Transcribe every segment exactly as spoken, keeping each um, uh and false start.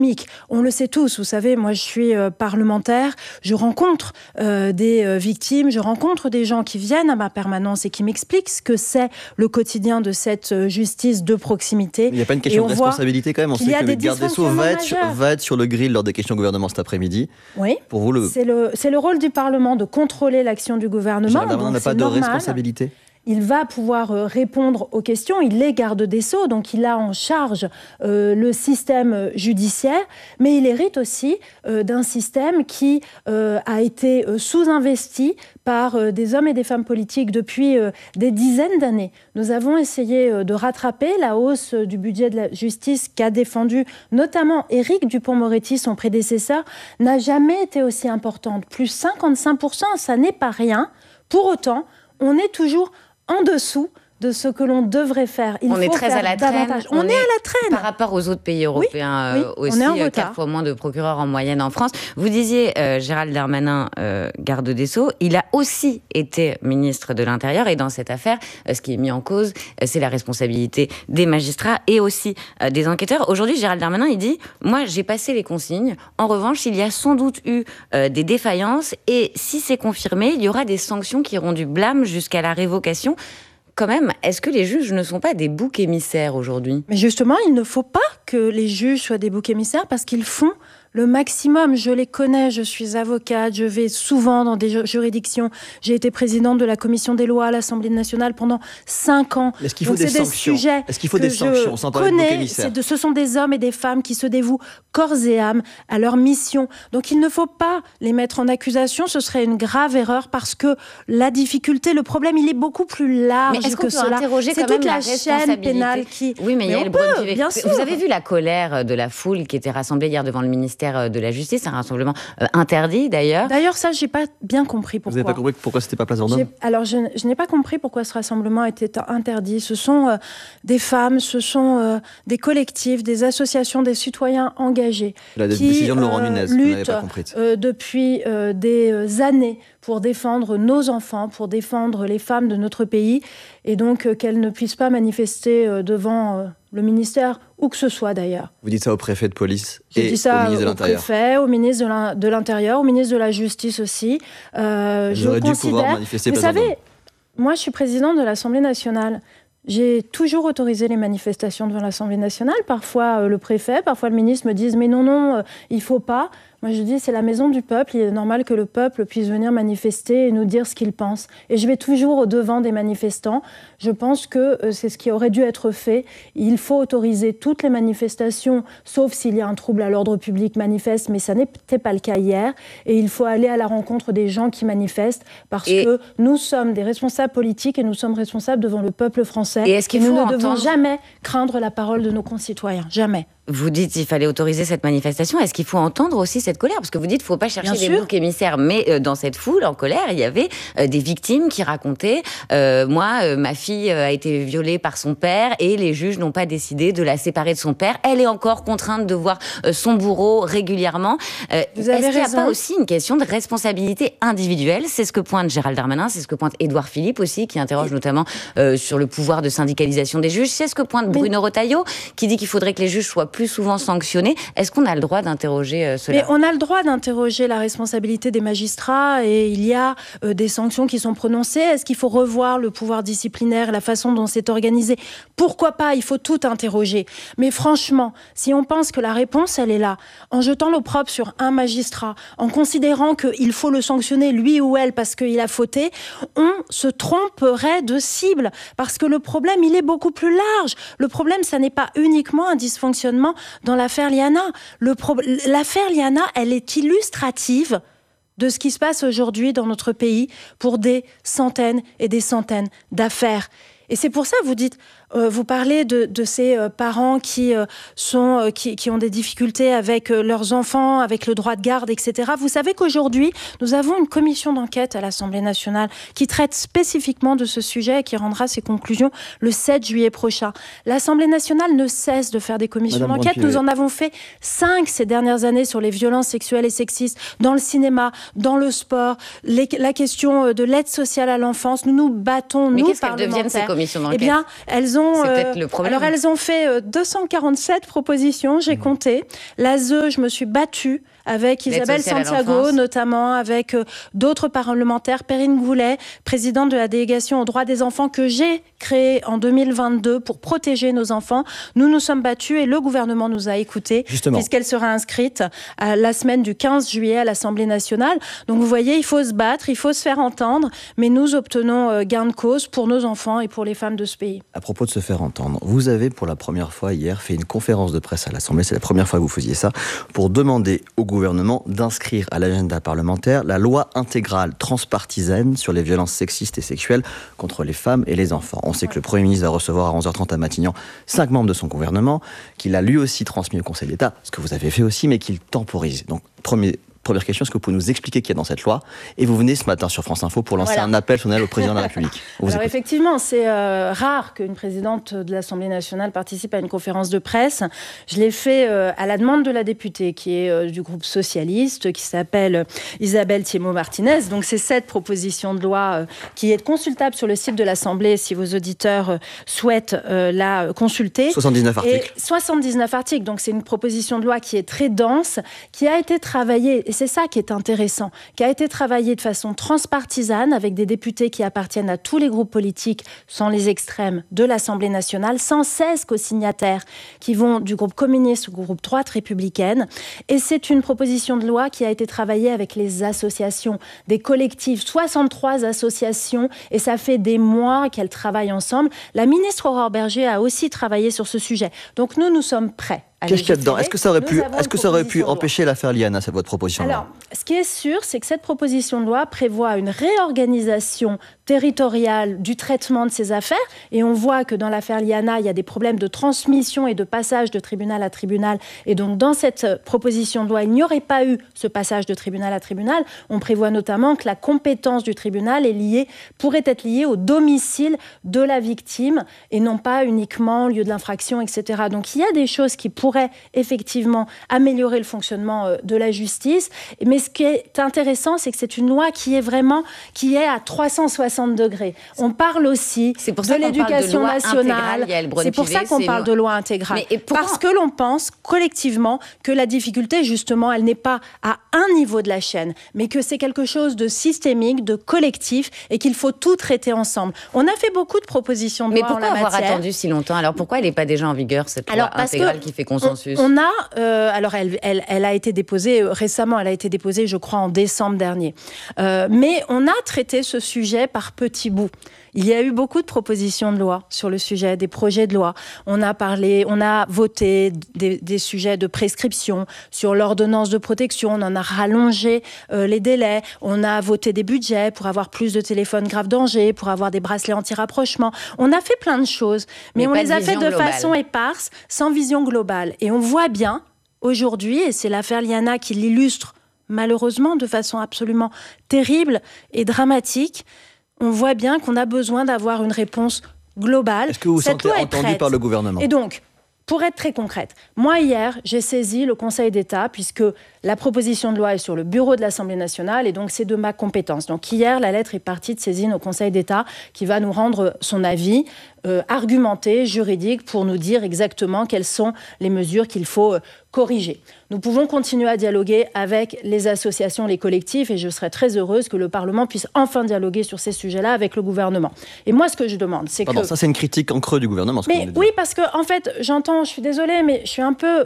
On le sait tous, vous savez, moi je suis euh, parlementaire, je rencontre euh, des euh, victimes, je rencontre des gens qui viennent à ma permanence et qui m'expliquent ce que c'est le quotidien de cette euh, justice de proximité. Il n'y a pas une question de responsabilité quand même. On sait que le garde des Sceaux va être, sur, va être sur le grill lors des questions au gouvernement cet après-midi. Oui, pour vous, le... C'est, le, c'est le rôle du Parlement de contrôler l'action du gouvernement. Gérald Darmanin n'a pas de normal. responsabilité. Il va pouvoir répondre aux questions, il est garde des Sceaux, donc il a en charge euh, le système judiciaire, mais il hérite aussi euh, d'un système qui euh, a été euh, sous-investi par euh, des hommes et des femmes politiques depuis euh, des dizaines d'années. Nous avons essayé euh, de rattraper la hausse du budget de la justice qu'a défendu notamment Éric Dupond-Moretti, son prédécesseur, n'a jamais été aussi importante. Plus cinquante-cinq pour cent, ça n'est pas rien. Pour autant, on est toujours en dessous de ce que l'on devrait faire. Il on faut est très faire à la traîne. davantage. On, on est, est à la traîne. Par rapport aux autres pays européens oui, oui, euh, aussi, quatre fois moins de procureurs en moyenne en France. Vous disiez, euh, Gérald Darmanin, euh, garde des Sceaux, il a aussi été ministre de l'Intérieur et dans cette affaire, euh, ce qui est mis en cause, euh, c'est la responsabilité des magistrats et aussi euh, des enquêteurs. Aujourd'hui, Gérald Darmanin, il dit, moi j'ai passé les consignes. En revanche, il y a sans doute eu euh, des défaillances et si c'est confirmé, il y aura des sanctions qui iront du blâme jusqu'à la révocation. Quand même, est-ce que les juges ne sont pas des boucs émissaires aujourd'hui ? Mais justement, il ne faut pas que les juges soient des boucs émissaires parce qu'ils font le maximum. Je les connais, je suis avocate, je vais souvent dans des juridictions. J'ai été présidente de la commission des lois à l'Assemblée nationale pendant cinq ans. Est-ce qu'il faut Donc, des c'est sanctions ? Des sujets Est-ce qu'il faut que des sanctions je sans parler de boucs connais, émissaires ? de, ce sont des hommes et des femmes qui se dévouent corps et âme à leur mission. Donc il ne faut pas les mettre en accusation. Ce serait une grave erreur parce que la difficulté, le problème, il est beaucoup plus large mais est-ce qu'on que peut cela. interroger C'est quand même toute la, la chaîne pénale qui... Oui, mais, mais il y a le Brun-Pivet. Bien sûr. Vous avez vu la colère de la foule qui était rassemblée hier devant le ministère de la Justice, un rassemblement euh, interdit d'ailleurs. D'ailleurs, ça, j'ai pas bien compris pourquoi. Vous n'avez pas compris pourquoi c'était pas Place Vendôme ? Alors, je, je n'ai pas compris pourquoi ce rassemblement était interdit. Ce sont euh, des femmes, ce sont euh, des collectifs, des associations, des citoyens engagés. La qui, décision de Laurent euh, Nunez, vous n'avez pas compris. Euh, depuis euh, des années pour défendre nos enfants, pour défendre les femmes de notre pays, et donc euh, qu'elles ne puissent pas manifester euh, devant euh, le ministère, où que ce soit d'ailleurs. Vous dites ça au préfet de police Je et dis ça au ministre de l'Intérieur. Au préfet, au ministre de l'Intérieur, au ministre de la Justice aussi. Euh, je dû considère... pouvoir manifester. Vous savez, moi je suis présidente de l'Assemblée nationale. J'ai toujours autorisé les manifestations devant l'Assemblée nationale. Parfois euh, le préfet, parfois le ministre me disent « mais non, non, euh, il ne faut pas ». Moi, je dis, c'est la maison du peuple. Il est normal que le peuple puisse venir manifester et nous dire ce qu'il pense. Et je vais toujours au devant des manifestants. Je pense que euh, c'est ce qui aurait dû être fait. Il faut autoriser toutes les manifestations, sauf s'il y a un trouble à l'ordre public manifeste, mais ça n'était pas le cas hier. Et il faut aller à la rencontre des gens qui manifestent parce et que nous sommes des responsables politiques et nous sommes responsables devant le peuple français. Et est-ce qu'il et faut nous ne entendre... devons jamais craindre la parole de nos concitoyens. Jamais. Vous dites qu'il fallait autoriser cette manifestation. Est-ce qu'il faut entendre aussi cette colère ? Parce que vous dites qu'il ne faut pas chercher Bien des boucs émissaires. Mais euh, dans cette foule en colère, il y avait euh, des victimes qui racontaient euh, « Moi, euh, ma fille euh, a été violée par son père et les juges n'ont pas décidé de la séparer de son père. Elle est encore contrainte de voir euh, son bourreau régulièrement. Euh, » Est-ce qu'il n'y a pas aussi une question de responsabilité individuelle ? C'est ce que pointe Gérald Darmanin, c'est ce que pointe Édouard Philippe aussi, qui interroge et... notamment euh, sur le pouvoir de syndicalisation des juges. C'est ce que pointe Bruno Mais... Retailleau, qui dit qu'il faudrait que les juges soient plus souvent sanctionnés. Est-ce qu'on a le droit d'interroger euh, cela ? Mais on a le droit d'interroger la responsabilité des magistrats et il y a euh, des sanctions qui sont prononcées. Est-ce qu'il faut revoir le pouvoir disciplinaire, la façon dont c'est organisé ? Pourquoi pas ? Il faut tout interroger. Mais franchement, si on pense que la réponse, elle est là, en jetant l'opprobre sur un magistrat, en considérant qu'il faut le sanctionner, lui ou elle, parce qu'il a fauté, on se tromperait de cible. Parce que le problème, il est beaucoup plus large. Le problème, ça n'est pas uniquement un dysfonctionnement dans l'affaire Liana. Le pro... L'affaire Liana, elle est illustrative de ce qui se passe aujourd'hui dans notre pays pour des centaines et des centaines d'affaires. Et c'est pour ça que vous dites, euh, vous parlez de, de ces euh, parents qui, euh, sont, euh, qui, qui ont des difficultés avec euh, leurs enfants, avec le droit de garde, et cetera. Vous savez qu'aujourd'hui, nous avons une commission d'enquête à l'Assemblée nationale qui traite spécifiquement de ce sujet et qui rendra ses conclusions le sept juillet prochain. L'Assemblée nationale ne cesse de faire des commissions Madame d'enquête. Nous en avons fait cinq ces dernières années sur les violences sexuelles et sexistes dans le cinéma, dans le sport, les, la question de l'aide sociale à l'enfance. Nous nous battons, Mais nous, qu'est-ce parlementaires. Qu'elles deviennent, ces commissions d'enquête ? Eh bien, elles ont ont, C'est peut-être le problème. Alors, elles ont fait deux cent quarante-sept propositions, j'ai mmh. compté. L'A S E, je me suis battue avec Isabelle Santiago, notamment avec euh, d'autres parlementaires, Perrine Goulet, présidente de la délégation aux droits des enfants que j'ai créée en deux mille vingt-deux pour protéger nos enfants. Nous nous sommes battus et le gouvernement nous a écoutés, Justement. puisqu'elle sera inscrite à la semaine du quinze juillet à l'Assemblée nationale. Donc vous voyez, il faut se battre, il faut se faire entendre, mais nous obtenons euh, gain de cause pour nos enfants et pour les femmes de ce pays. À propos de se faire entendre, vous avez pour la première fois hier fait une conférence de presse à l'Assemblée, c'est la première fois que vous faisiez ça, pour demander au gouvernement d'inscrire à l'agenda parlementaire la loi intégrale transpartisane sur les violences sexistes et sexuelles contre les femmes et les enfants. On sait que le Premier ministre va recevoir à onze heures trente à Matignon cinq membres de son gouvernement, qu'il a lui aussi transmis au Conseil d'État, ce que vous avez fait aussi, mais qu'il temporise. Donc, premier... Première question, est-ce que vous pouvez nous expliquer qu'il y a dans cette loi ? Et vous venez ce matin sur France Info pour lancer voilà. un appel solennel au président de la République. Alors écoute. Effectivement, c'est euh, rare qu'une présidente de l'Assemblée nationale participe à une conférence de presse. Je l'ai fait euh, à la demande de la députée qui est euh, du groupe socialiste, qui s'appelle Isabelle Thiémot-Martinez. Donc c'est cette proposition de loi euh, qui est consultable sur le site de l'Assemblée si vos auditeurs euh, souhaitent euh, la consulter. soixante-dix-neuf articles. Et soixante-dix-neuf articles. Donc c'est une proposition de loi qui est très dense, qui a été travaillée. Et c'est ça qui est intéressant, qui a été travaillé de façon transpartisane avec des députés qui appartiennent à tous les groupes politiques, sans les extrêmes, de l'Assemblée nationale, sans seize co-signataires qui vont du groupe communiste au groupe droite républicaine. Et c'est une proposition de loi qui a été travaillée avec les associations, des collectifs, soixante-trois associations, et ça fait des mois qu'elles travaillent ensemble. La ministre Aurore Bergé a aussi travaillé sur ce sujet. Donc nous, nous sommes prêts. Qu'est-ce qu'il y a dedans ? Est-ce que ça aurait pu, est-ce que ça aurait pu empêcher l'affaire Liana, c'est votre proposition de loi ? Alors, ce qui est sûr, c'est que cette proposition de loi prévoit une réorganisation territoriale du traitement de ces affaires. Et on voit que dans l'affaire Liana, il y a des problèmes de transmission et de passage de tribunal à tribunal. Et donc, dans cette proposition de loi, il n'y aurait pas eu ce passage de tribunal à tribunal. On prévoit notamment que la compétence du tribunal est liée, pourrait être liée au domicile de la victime et non pas uniquement au lieu de l'infraction, et cetera. Donc, il y a des choses qui pourraient effectivement améliorer le fonctionnement de la justice. Mais ce qui est intéressant, c'est que c'est une loi qui est vraiment qui est à trois cent soixante degrés. On parle aussi de l'éducation nationale. C'est pour ça qu'on parle de loi intégrale. Parce que l'on pense collectivement que la difficulté, justement, elle n'est pas à un niveau de la chaîne, mais que c'est quelque chose de systémique, de collectif, et qu'il faut tout traiter ensemble. On a fait beaucoup de propositions de loi en la matière. Mais pourquoi avoir attendu si longtemps ? Alors pourquoi elle n'est pas déjà en vigueur, cette loi Alors, intégrale qui fait consensus ? On, on a, euh, alors elle, elle, elle a été déposée euh, récemment, elle a été déposée, je crois, en décembre dernier. Euh, mais on a traité ce sujet par petits bouts. Il y a eu beaucoup de propositions de loi sur le sujet, des projets de loi. On a parlé, on a voté des, des sujets de prescription sur l'ordonnance de protection. On en a rallongé euh, les délais. On a voté des budgets pour avoir plus de téléphones grave danger, pour avoir des bracelets anti-rapprochement. On a fait plein de choses, mais, mais on les a fait de globale. façon éparse, sans vision globale. Et on voit bien aujourd'hui, et c'est l'affaire Liana qui l'illustre malheureusement de façon absolument terrible et dramatique, on voit bien qu'on a besoin d'avoir une réponse globale. Est-ce que vous vous sentez entendu par le gouvernement ? Et donc, pour être très concrète, moi hier, j'ai saisi le Conseil d'État puisque la proposition de loi est sur le bureau de l'Assemblée nationale et donc c'est de ma compétence. Donc hier, la lettre est partie de saisine au Conseil d'État qui va nous rendre son avis euh, argumenté, juridique, pour nous dire exactement quelles sont les mesures qu'il faut euh, corriger. Nous pouvons continuer à dialoguer avec les associations, les collectifs, et je serais très heureuse que le Parlement puisse enfin dialoguer sur ces sujets-là avec le gouvernement. Et moi, ce que je demande, c'est Pardon, que... ça, c'est une critique en creux du gouvernement, ce mais que vous oui, parce que, en fait, j'entends, je suis désolée, mais je suis un peu,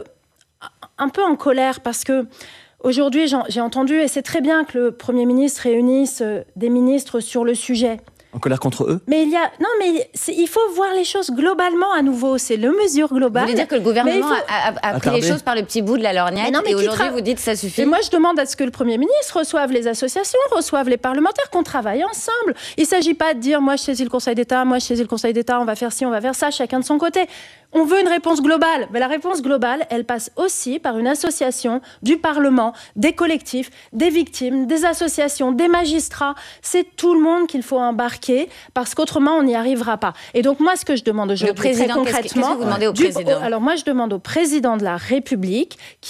un peu en colère, parce que aujourd'hui, j'ai entendu, et c'est très bien que le Premier ministre réunisse des ministres sur le sujet. En colère contre eux ? Mais il y a non, mais il faut voir les choses globalement à nouveau. C'est le mesure globale. Vous voulez dire que le gouvernement faut... a, a, a pris les choses par le petit bout de la lorgnette non, et aujourd'hui tra... vous dites que ça suffit ? Et moi je demande à ce que le Premier ministre reçoive les associations, reçoive les parlementaires, qu'on travaille ensemble. Il ne s'agit pas de dire moi je saisis le Conseil d'État, moi je saisis le Conseil d'État, on va faire ci, on va faire ça, chacun de son côté. On veut une réponse globale. Mais la réponse globale, elle passe aussi par une association du Parlement, des collectifs, des victimes, des associations, des magistrats. C'est tout le monde qu'il faut embarquer parce qu'autrement, on n'y arrivera pas. Et donc, moi, ce que je demande aujourd'hui, très concrètement... Qu'est-ce que vous demandez au du, président ? Alors, moi, je demande au président de la République qui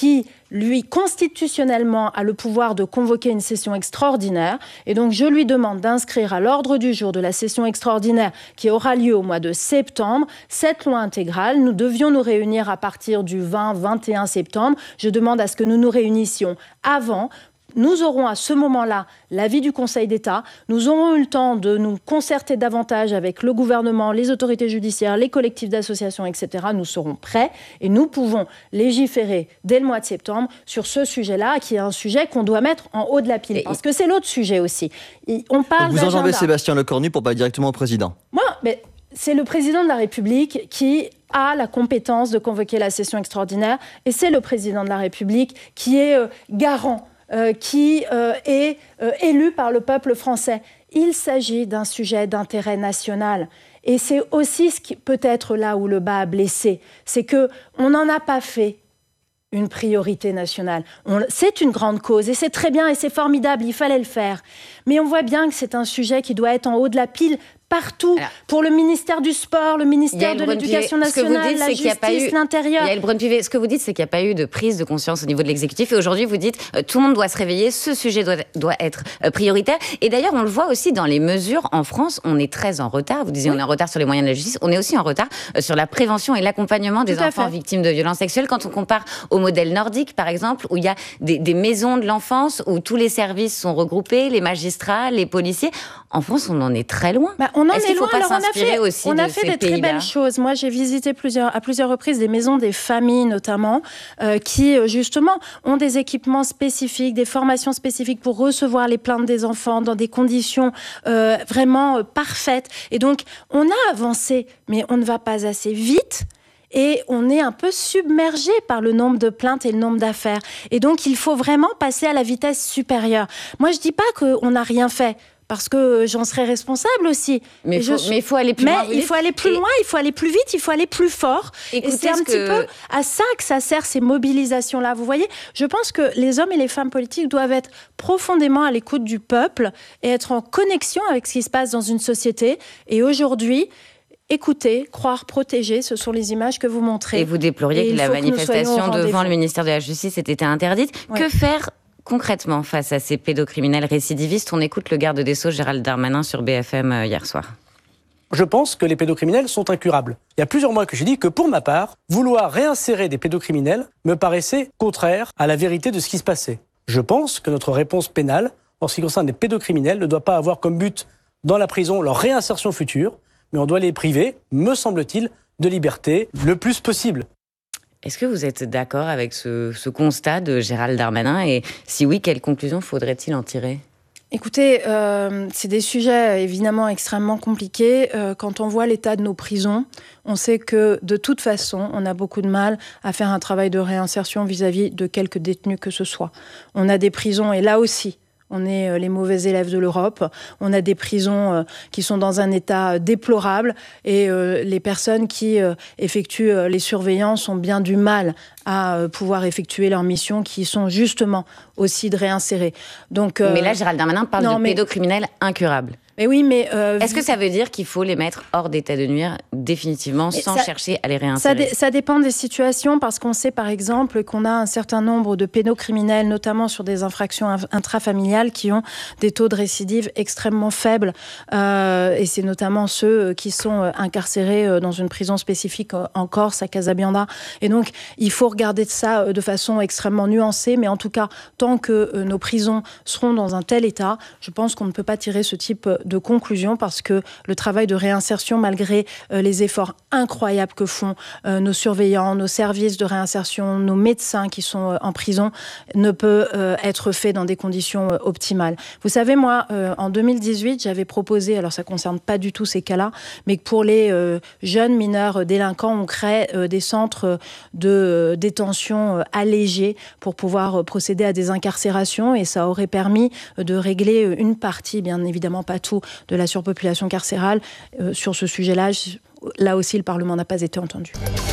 lui, constitutionnellement, a le pouvoir de convoquer une session extraordinaire. Et donc, je lui demande d'inscrire à l'ordre du jour de la session extraordinaire qui aura lieu au mois de septembre cette loi intégrale. Nous devions nous réunir à partir du vingt vingt et un septembre. Je demande à ce que nous nous réunissions avant. Nous aurons à ce moment-là l'avis du Conseil d'État. Nous aurons eu le temps de nous concerter davantage avec le gouvernement, les autorités judiciaires, les collectifs d'associations, et cetera. Nous serons prêts et nous pouvons légiférer dès le mois de septembre sur ce sujet-là, qui est un sujet qu'on doit mettre en haut de la pile. Parce que c'est l'autre sujet aussi. On parle Donc vous enjambez Sébastien Lecornu pour parler directement au président. Moi, mais c'est le président de la République qui a la compétence de convoquer la session extraordinaire et c'est le président de la République qui est euh, garant. Euh, qui euh, est euh, élu par le peuple français. Il s'agit d'un sujet d'intérêt national. Et c'est aussi ce qui peut être là où le bas a blessé. C'est qu'on n'en a pas fait une priorité nationale. On, c'est une grande cause et c'est très bien et c'est formidable, il fallait le faire. Mais on voit bien que c'est un sujet qui doit être en haut de la pile partout, alors, pour le ministère du Sport, le ministère de l'Éducation nationale, dites, la justice, l'Intérieur. Yael Braun-Pivet, ce que vous dites, c'est qu'il n'y a pas eu de prise de conscience au niveau de l'exécutif. Et aujourd'hui, vous dites, euh, tout le monde doit se réveiller, ce sujet doit, doit être euh, prioritaire. Et d'ailleurs, on le voit aussi dans les mesures. En France, on est très en retard. Vous disiez, oui. on est en retard sur les moyens de la justice. On est aussi en retard euh, sur la prévention et l'accompagnement des enfants victimes de violences sexuelles. Quand on compare au modèle nordique, par exemple, où il y a des, des maisons de l'enfance, où tous les services sont regroupés, les magistrats, les policiers. En France, on en est très loin. Bah, on en Est-ce est loin. Alors, on a fait, aussi on a fait des très belles choses. Moi, j'ai visité plusieurs, à plusieurs reprises des maisons des familles, notamment, euh, qui, justement, ont des équipements spécifiques, des formations spécifiques pour recevoir les plaintes des enfants dans des conditions euh, vraiment euh, parfaites. Et donc, on a avancé, mais on ne va pas assez vite. Et on est un peu submergé par le nombre de plaintes et le nombre d'affaires. Et donc, il faut vraiment passer à la vitesse supérieure. Moi, je ne dis pas qu'on n'a rien fait. Parce que j'en serais responsable aussi. Mais il faut aller plus mais loin. Mais il faut aller plus et... loin, il faut aller plus vite, il faut aller plus fort. Écoutez, et c'est un que... petit peu à ça que ça sert, ces mobilisations-là. Vous voyez, je pense que les hommes et les femmes politiques doivent être profondément à l'écoute du peuple et être en connexion avec ce qui se passe dans une société. Et aujourd'hui... Écoutez, croire, protéger, ce sont les images que vous montrez. Et vous déploriez et que la manifestation que devant le ministère de la Justice ait été interdite. Ouais. Que faire concrètement face à ces pédocriminels récidivistes? On écoute le garde des Sceaux, Gérald Darmanin, sur B F M hier soir. Je pense que les pédocriminels sont incurables. Il y a plusieurs mois que j'ai dit que, pour ma part, vouloir réinsérer des pédocriminels me paraissait contraire à la vérité de ce qui se passait. Je pense que notre réponse pénale, en ce qui concerne les pédocriminels, ne doit pas avoir comme but, dans la prison, leur réinsertion future, mais on doit les priver, me semble-t-il, de liberté le plus possible. Est-ce que vous êtes d'accord avec ce, ce constat de Gérald Darmanin? Et si oui, quelles conclusions faudrait-il en tirer? Écoutez, euh, c'est des sujets évidemment extrêmement compliqués. Euh, quand on voit l'état de nos prisons, on sait que de toute façon, on a beaucoup de mal à faire un travail de réinsertion vis-à-vis de quelques détenus que ce soit. On a des prisons, et là aussi, on est les mauvais élèves de l'Europe. On a des prisons qui sont dans un état déplorable et les personnes qui effectuent les surveillances ont bien du mal à pouvoir effectuer leurs missions qui sont justement aussi de réinsérer. Donc, mais là, Gérald Darmanin parle non, de mais... pédocriminels incurables. Mais oui, mais euh, est-ce que ça veut dire qu'il faut les mettre hors d'état de nuire définitivement, mais sans ça, chercher à les réinsérer? Ça, dé- ça dépend des situations, parce qu'on sait par exemple qu'on a un certain nombre de pédocriminels, notamment sur des infractions intrafamiliales, qui ont des taux de récidive extrêmement faibles. Euh, et c'est notamment ceux qui sont incarcérés dans une prison spécifique en Corse, à Casabianda. Et donc, il faut regarder ça de façon extrêmement nuancée. Mais en tout cas, tant que nos prisons seront dans un tel état, je pense qu'on ne peut pas tirer ce type de conclusion, parce que le travail de réinsertion, malgré euh, les efforts incroyables que font euh, nos surveillants, nos services de réinsertion, nos médecins qui sont euh, en prison, ne peut euh, être fait dans des conditions euh, optimales. Vous savez, moi, euh, en deux mille dix-huit, j'avais proposé, alors ça ne concerne pas du tout ces cas-là, mais que pour les euh, jeunes mineurs délinquants, on crée euh, des centres de euh, détention euh, allégés pour pouvoir euh, procéder à des incarcérations, et ça aurait permis euh, de régler euh, une partie, bien évidemment pas tout, de la surpopulation carcérale. Euh, sur ce sujet-là, je, là aussi, le Parlement n'a pas été entendu.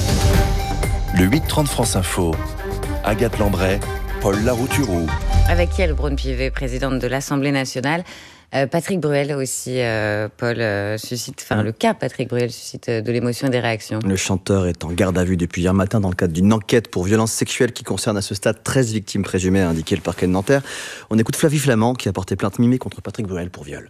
Le huit trente France Info, Agathe Lambray, Paul Larouturou. Avec Yael Braun-Pivet, présidente de l'Assemblée nationale. Euh, Patrick Bruel aussi, euh, Paul, euh, suscite, enfin mmh. le cas Patrick Bruel suscite euh, de l'émotion et des réactions. Le chanteur est en garde à vue depuis hier matin dans le cadre d'une enquête pour violences sexuelles qui concerne à ce stade treize victimes présumées, a indiqué le parquet de Nanterre. On écoute Flavie Flament qui a porté plainte mimée contre Patrick Bruel pour viol.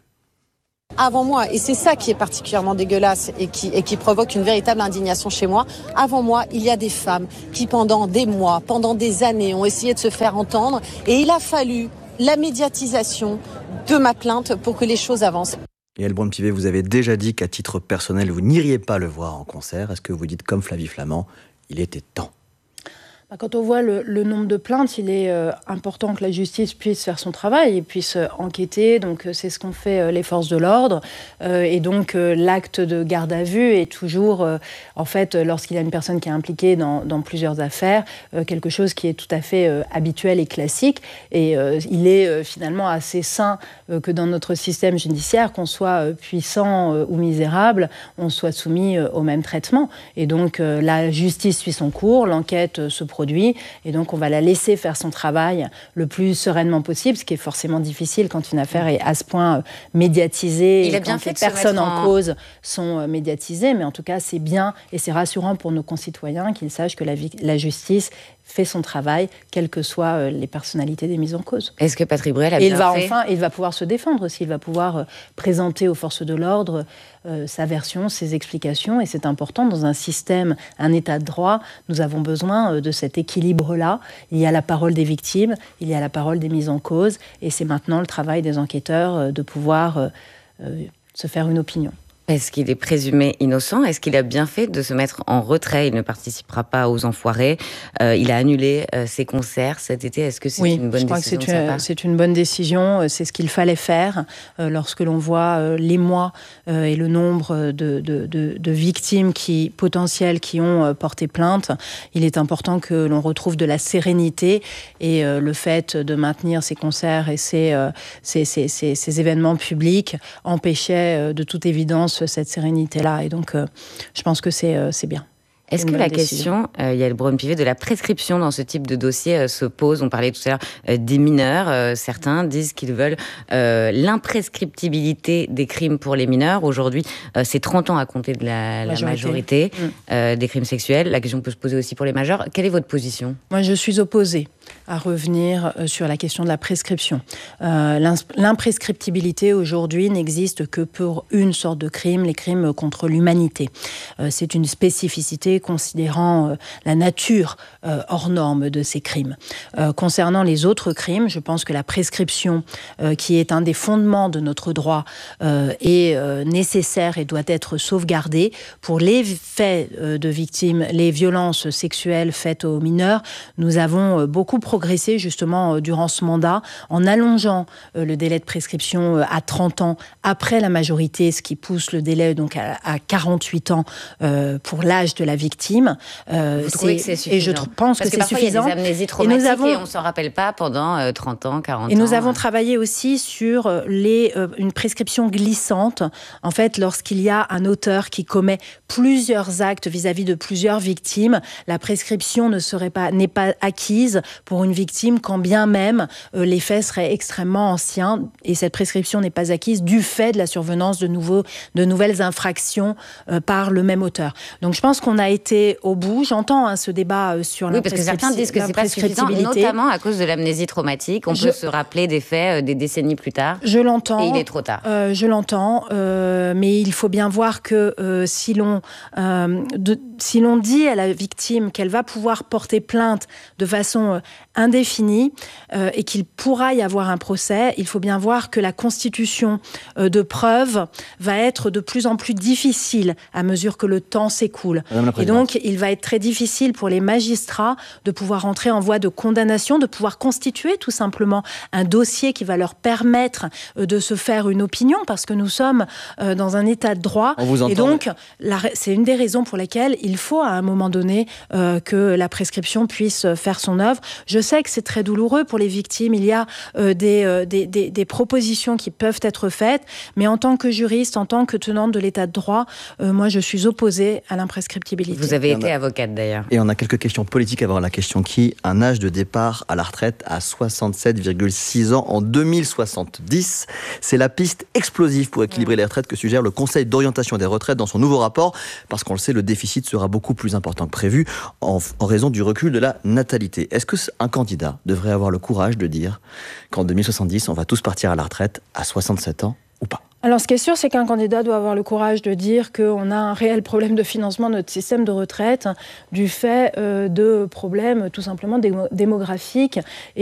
Avant moi, et c'est ça qui est particulièrement dégueulasse et qui, et qui provoque une véritable indignation chez moi, avant moi, il y a des femmes qui pendant des mois, pendant des années ont essayé de se faire entendre et il a fallu la médiatisation de ma plainte pour que les choses avancent. Et Yael Braun-Pivet, vous avez déjà dit qu'à titre personnel, vous n'iriez pas le voir en concert. Est-ce que vous dites comme Flavie Flament, il était temps ? Quand on voit le, le nombre de plaintes, il est euh, important que la justice puisse faire son travail et puisse euh, enquêter. Donc, euh, c'est ce qu'ont fait euh, les forces de l'ordre. Euh, et donc, euh, l'acte de garde à vue est toujours, euh, en fait, euh, lorsqu'il y a une personne qui est impliquée dans, dans plusieurs affaires, euh, quelque chose qui est tout à fait euh, habituel et classique. Et euh, il est euh, finalement assez sain euh, que dans notre système judiciaire, qu'on soit euh, puissant euh, ou misérable, on soit soumis euh, au même traitement. Et donc, euh, la justice suit son cours, l'enquête euh, se produit. Et donc, on va la laisser faire son travail le plus sereinement possible, ce qui est forcément difficile quand une affaire est à ce point euh, médiatisée. Il a et bien quand fait les de se personnes mettre en... en cause sont euh, médiatisées. Mais en tout cas, c'est bien et c'est rassurant pour nos concitoyens qu'ils sachent que la, vi- la justice fait son travail, quelles que soient euh, les personnalités des mises en cause. Est-ce que Patrick Bruel a et bien il va fait enfin, il va pouvoir se défendre aussi. Il va pouvoir euh, présenter aux forces de l'ordre euh, sa version, ses explications. Et c'est important dans un système, un état de droit. Nous avons besoin euh, de cet équilibre-là. Il y a la parole des victimes, il y a la parole des mises en cause. Et c'est maintenant le travail des enquêteurs euh, de pouvoir euh, euh, se faire une opinion. Est-ce qu'il est présumé innocent ? Est-ce qu'il a bien fait de se mettre en retrait ? Il ne participera pas aux Enfoirés. Euh, il a annulé euh, ses concerts cet été. Est-ce que c'est oui, une bonne je crois décision que de c'est, sa une, part ? c'est une bonne décision. C'est ce qu'il fallait faire euh, lorsque l'on voit euh, les mois euh, et le nombre de, de, de, de victimes qui, potentielles qui ont euh, porté plainte. Il est important que l'on retrouve de la sérénité et euh, le fait de maintenir ces concerts et ces, euh, ces, ces, ces, ces événements publics empêchait euh, de toute évidence cette sérénité-là. Et donc, euh, je pense que c'est, euh, c'est bien. Est-ce que la décision, euh, Yael Braun-Pivet, de la prescription dans ce type de dossier euh, se pose ? On parlait tout à l'heure euh, des mineurs. Euh, certains disent qu'ils veulent euh, l'imprescriptibilité des crimes pour les mineurs. Aujourd'hui, euh, c'est trente ans à compter de la majorité, la majorité mmh. euh, des crimes sexuels. La question peut se poser aussi pour les majeurs. Quelle est votre position ? Moi, je suis opposée à revenir sur la question de la prescription. Euh, l'imprescriptibilité aujourd'hui n'existe que pour une sorte de crime, les crimes contre l'humanité. Euh, c'est une spécificité considérant euh, la nature euh, hors norme de ces crimes. Euh, concernant les autres crimes, je pense que la prescription, euh, qui est un des fondements de notre droit, euh, est euh, nécessaire et doit être sauvegardée. Pour les faits euh, de victimes, les violences sexuelles faites aux mineurs, nous avons euh, beaucoup progressé justement euh, durant ce mandat en allongeant euh, le délai de prescription euh, à trente ans après la majorité, ce qui pousse le délai donc à, à quarante-huit ans euh, pour l'âge de la victime. Euh, Vous trouvez que c'est suffisant ? Et je tr- pense Parce que, que c'est suffisant. Il y a des amnésies traumatiques et, et, avons... et on ne s'en rappelle pas pendant euh, trente ans, quarante ans. Et nous avons travaillé aussi sur les, euh, une prescription glissante. En fait, lorsqu'il y a un auteur qui commet plusieurs actes vis-à-vis de plusieurs victimes, la prescription ne serait pas, n'est pas acquise pour une victime quand bien même euh, les faits seraient extrêmement anciens. Et cette prescription n'est pas acquise du fait de la survenance de, nouveaux, de nouvelles infractions euh, par le même auteur. Donc je pense qu'on a été au bout. J'entends hein, ce débat euh, sur oui, parce que certains disent que c'est pas suffisant, notamment à cause de l'amnésie traumatique. On je... peut se rappeler des faits euh, des décennies plus tard. Je l'entends. Et il est trop tard. Euh, je l'entends, euh, mais il faut bien voir que euh, si l'on euh, de, si l'on dit à la victime qu'elle va pouvoir porter plainte de façon euh, indéfinie euh, et qu'il pourra y avoir un procès, il faut bien voir que la constitution euh, de preuves va être de plus en plus difficile à mesure que le temps s'écoule. Et donc, il va être très difficile pour les magistrats de pouvoir entrer en voie de condamnation, de pouvoir constituer tout simplement un dossier qui va leur permettre euh, de se faire une opinion, parce que nous sommes euh, dans un état de droit. On vous entend, et donc, mais... la, c'est une des raisons pour lesquelles il il faut à un moment donné euh, que la prescription puisse faire son œuvre. Je sais que c'est très douloureux pour les victimes. Il y a euh, des, euh, des, des, des propositions qui peuvent être faites, mais en tant que juriste, en tant que tenante de l'état de droit, euh, moi je suis opposée à l'imprescriptibilité. Vous avez été a... avocate d'ailleurs. Et on a quelques questions politiques avant la question qui, un âge de départ à la retraite à soixante-sept virgule six ans en deux mille soixante-dix. C'est la piste explosive pour équilibrer les retraites que suggère le Conseil d'orientation des retraites dans son nouveau rapport, parce qu'on le sait, le déficit sera beaucoup plus important que prévu en, en raison du recul de la natalité. Est-ce qu'un candidat devrait avoir le courage de dire qu'en deux mille soixante-dix, on va tous partir à la retraite à soixante-sept ans ou pas ? Alors, ce qui est sûr, c'est qu'un candidat doit avoir le courage de dire qu'on a un réel problème de financement de notre système de retraite du fait euh, de problèmes tout simplement démo- démographiques